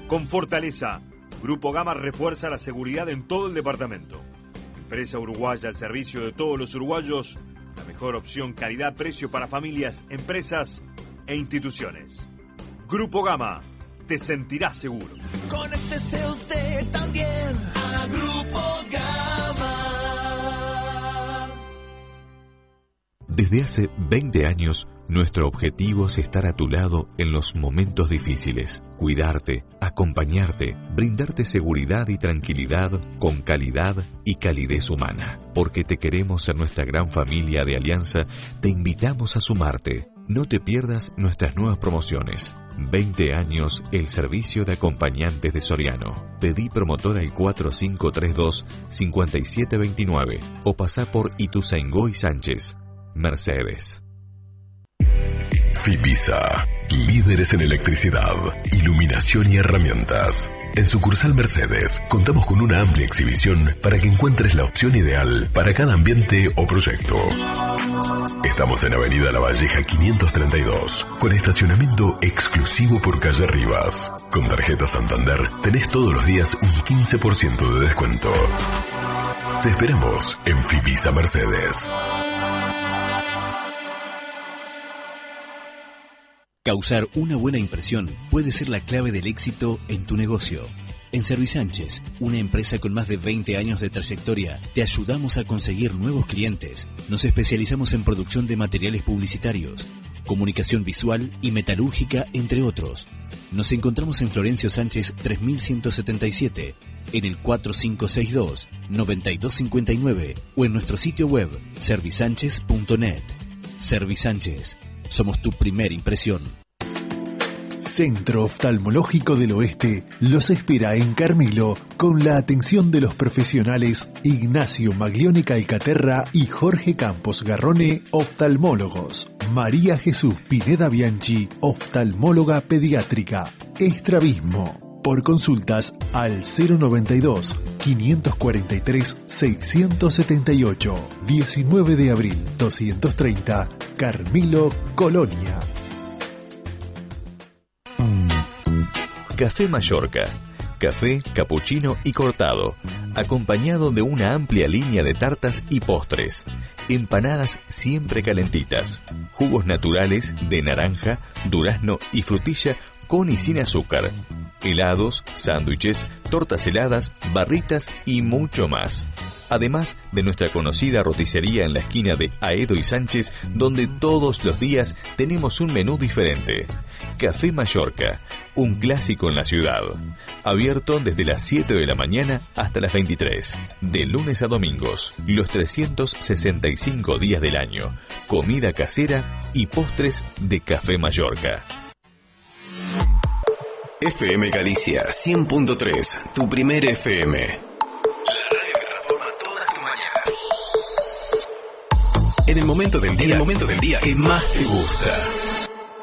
Con Fortaleza, Grupo Gama refuerza la seguridad en todo el departamento. Empresa uruguaya al servicio de todos los uruguayos. La mejor opción calidad-precio para familias, empresas e instituciones. Grupo Gama, te sentirás seguro. Conéctese usted también a Grupo Gama. Desde hace 20 años, nuestro objetivo es estar a tu lado en los momentos difíciles, cuidarte, acompañarte, brindarte seguridad y tranquilidad con calidad y calidez humana. Porque te queremos en nuestra gran familia de Alianza, te invitamos a sumarte. No te pierdas nuestras nuevas promociones. 20 años el servicio de acompañantes de Soriano. Pedí promotor al 4532-5729 o pasá por Ituzaingó y Sánchez. Mercedes. Fibisa, líderes en electricidad, iluminación y herramientas. En sucursal Mercedes, contamos con una amplia exhibición para que encuentres la opción ideal para cada ambiente o proyecto. Estamos en Avenida La Valleja 532, con estacionamiento exclusivo por calle Rivas. Con tarjeta Santander tenés todos los días un 15% de descuento. Te esperamos en Fibisa Mercedes. Causar una buena impresión puede ser la clave del éxito en tu negocio. En Servisánchez, una empresa con más de 20 años de trayectoria, te ayudamos a conseguir nuevos clientes. Nos especializamos en producción de materiales publicitarios, comunicación visual y metalúrgica, entre otros. Nos encontramos en Florencio Sánchez 3177, en el 4562-9259 o en nuestro sitio web servisánchez.net. Servisánchez. Somos tu primera impresión. Centro Oftalmológico del Oeste los espera en Carmelo con la atención de los profesionales Ignacio Maglione Calcaterra y Jorge Campos Garrone, oftalmólogos. María Jesús Pineda Bianchi, oftalmóloga pediátrica. Estrabismo. Por consultas al 092-543-678. 19 de abril 230, Carmelo, Colonia. Café Mallorca. Café, capuchino y cortado, acompañado de una amplia línea de tartas y postres. Empanadas siempre calentitas. Jugos naturales de naranja, durazno y frutilla con y sin azúcar. Helados, sándwiches, tortas heladas, barritas y mucho más. Además de nuestra conocida roticería en la esquina de Aedo y Sánchez, donde todos los días tenemos un menú diferente. Café Mallorca, un clásico en la ciudad. Abierto desde las 7 de la mañana hasta las 23, de lunes a domingos, los 365 días del año. Comida casera y postres de Café Mallorca. FM Galicia 100.3, tu primer FM. La radio que transforma todas tus mañanas. En el momento del día que más te gusta.